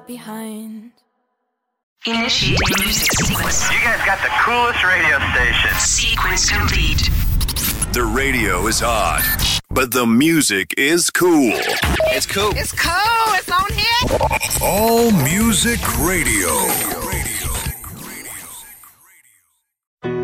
behind. Initiating music sequence. You guys got the coolest radio station. Sequence complete. The radio is hot, but the music is cool. It's cool. It's cool. It's on here. All Music Radio.